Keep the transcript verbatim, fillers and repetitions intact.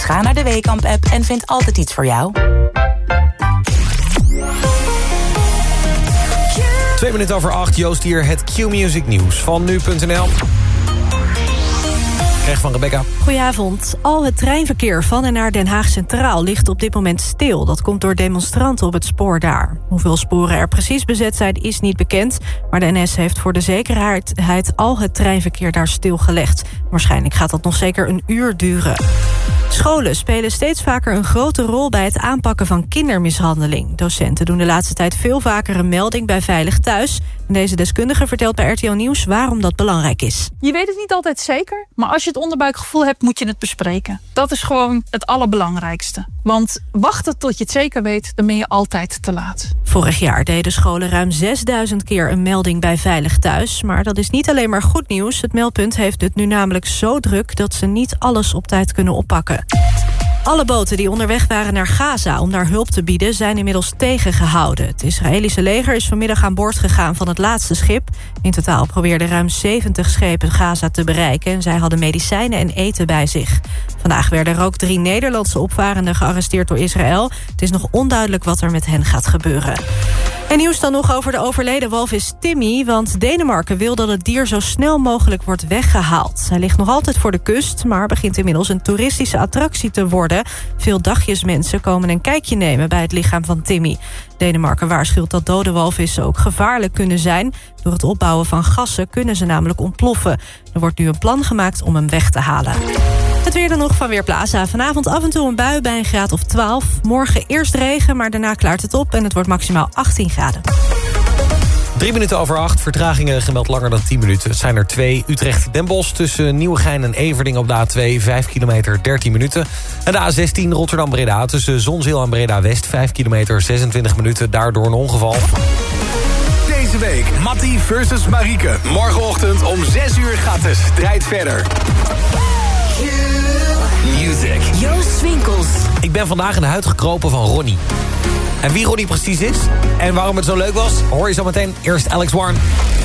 ga naar de Weekamp-app en vind altijd iets voor jou. Twee minuten over acht, Joost hier, het Q-Music nieuws van nu punt n l. Recht van Rebecca. Goedenavond. Al het treinverkeer van en naar Den Haag Centraal ligt op dit moment stil. Dat komt door demonstranten op het spoor daar. Hoeveel sporen er precies bezet zijn is niet bekend, maar de N S heeft voor de zekerheid al het treinverkeer daar stilgelegd. Waarschijnlijk gaat dat nog zeker een uur duren. Scholen spelen steeds vaker een grote rol bij het aanpakken van kindermishandeling. Docenten doen de laatste tijd veel vaker een melding bij Veilig Thuis. En deze deskundige vertelt bij R T L Nieuws waarom dat belangrijk is. Je weet het niet altijd zeker, maar als je het onderbuikgevoel hebt, moet je het bespreken. Dat is gewoon het allerbelangrijkste. Want wachten tot je het zeker weet, dan ben je altijd te laat. Vorig jaar deden scholen ruim zesduizend keer een melding bij Veilig Thuis. Maar dat is niet alleen maar goed nieuws. Het meldpunt heeft het nu namelijk zo druk dat ze niet alles op tijd kunnen oppakken. Alle boten die onderweg waren naar Gaza om daar hulp te bieden zijn inmiddels tegengehouden. Het Israëlische leger is vanmiddag aan boord gegaan van het laatste schip. In totaal probeerden ruim zeventig schepen Gaza te bereiken en zij hadden medicijnen en eten bij zich. Vandaag werden er ook drie Nederlandse opvarenden gearresteerd door Israël. Het is nog onduidelijk wat er met hen gaat gebeuren. En nieuws dan nog over de overleden walvis Timmy, want Denemarken wil dat het dier zo snel mogelijk wordt weggehaald. Hij ligt nog altijd voor de kust, maar begint inmiddels een toeristische attractie te worden. Veel dagjesmensen komen een kijkje nemen bij het lichaam van Timmy. Denemarken waarschuwt dat dode walvissen ook gevaarlijk kunnen zijn. Door het opbouwen van gassen kunnen ze namelijk ontploffen. Er wordt nu een plan gemaakt om hem weg te halen. Het weer dan nog van Weerplaza. Vanavond af en toe een bui bij een graad of twaalf. Morgen eerst regen, maar daarna klaart het op en het wordt maximaal achttien graden. Drie minuten over acht, vertragingen gemeld langer dan tien minuten. Het zijn er twee. Utrecht-Den Bosch tussen Nieuwegein en Everding op de A twee, vijf kilometer, dertien minuten. En de A zestien Rotterdam-Breda tussen Zonzeel en Breda-West, vijf kilometer, zesentwintig minuten. Daardoor een ongeval. Deze week Mattie versus Marieke. Morgenochtend om zes uur gaat de strijd verder. Music. Joost Swinkels. Ik ben vandaag in de huid gekropen van Ronnie. En wie Ronnie precies is en waarom het zo leuk was, hoor je zo meteen. Eerst Alex Warren.